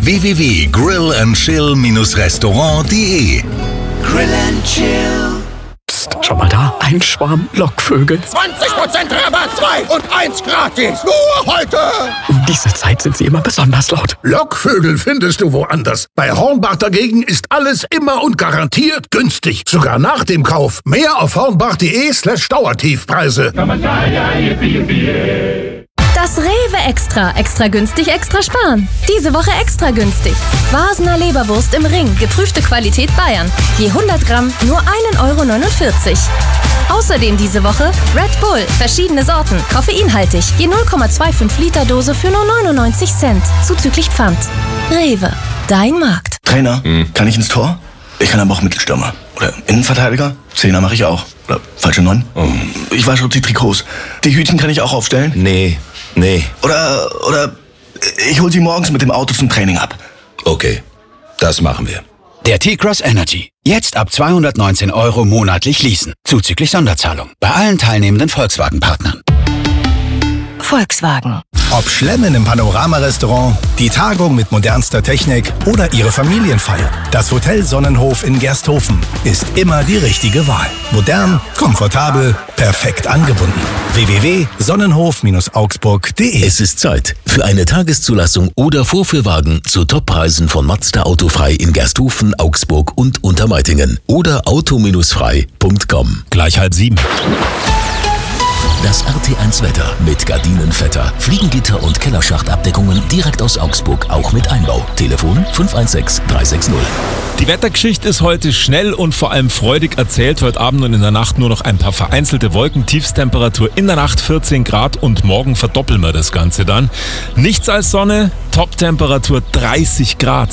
www.grillandchill-restaurant.de. Grill and Chill. Psst, schau mal da, ein Schwarm Lockvögel. 20% Rabatt, 2 und 1 gratis. Nur heute. Um diese Zeit sind sie immer besonders laut. Lockvögel findest du woanders. Bei Hornbach dagegen ist alles immer und garantiert günstig. Sogar nach dem Kauf. Mehr auf hornbach.de/Dauertiefpreise. Das Rewe Extra. Extra günstig, extra sparen. Diese Woche extra günstig. Vasener Leberwurst im Ring. Geprüfte Qualität Bayern. Je 100 Gramm nur 1,49 €. Außerdem diese Woche Red Bull. Verschiedene Sorten. Koffeinhaltig. Je 0,25 Liter Dose für nur 99 Cent. Zuzüglich Pfand. Rewe. Dein Markt. Trainer, kann ich ins Tor? Ich kann aber auch Mittelstürmer. Oder Innenverteidiger? Zehner mache ich auch. Oder falsche 9? Ich wasche die Trikots. Die Hütchen kann ich auch aufstellen? Nee. Oder ich hol sie morgens mit dem Auto zum Training ab. Okay, das machen wir. Der T-Cross Energy. Jetzt ab 219 € monatlich leasen. Zuzüglich Sonderzahlung. Bei allen teilnehmenden Volkswagen-Partnern. Volkswagen. Ob Schlemmen im Panorama-Restaurant, die Tagung mit modernster Technik oder Ihre Familienfeier. Das Hotel Sonnenhof in Gersthofen ist immer die richtige Wahl. Modern, komfortabel, perfekt angebunden. www.sonnenhof-augsburg.de. Es ist Zeit für eine Tageszulassung oder Vorführwagen zu Toppreisen von Mazda Autofrei in Gersthofen, Augsburg und Untermeitingen oder auto-frei.com. Gleich 6:30. Das RT1 Wetter mit Gardinenvetter, Fliegengitter und Kellerschachtabdeckungen direkt aus Augsburg, auch mit Einbau. Telefon 516 360. Die Wettergeschichte ist heute schnell und vor allem freudig erzählt. Heute Abend und in der Nacht nur noch ein paar vereinzelte Wolken. Tiefstemperatur in der Nacht 14 Grad und morgen verdoppeln wir das Ganze dann. Nichts als Sonne, Toptemperatur 30 Grad.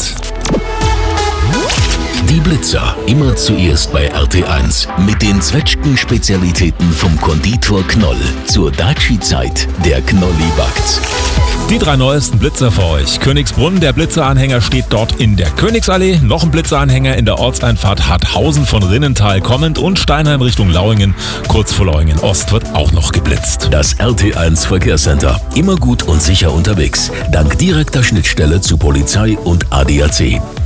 Die Blitzer, immer zuerst bei RT1 mit den Zwetschgen-Spezialitäten vom Konditor Knoll. Zur Daci-Zeit, der Knolli backt. Die 3 neuesten Blitzer für euch. Königsbrunn, der Blitzeranhänger steht dort in der Königsallee. Noch ein Blitzeranhänger in der Ortseinfahrt Harthausen von Rinnental kommend und Steinheim Richtung Lauingen. Kurz vor Lauingen Ost wird auch noch geblitzt. Das RT1 Verkehrscenter. Immer gut und sicher unterwegs. Dank direkter Schnittstelle zu Polizei und ADAC.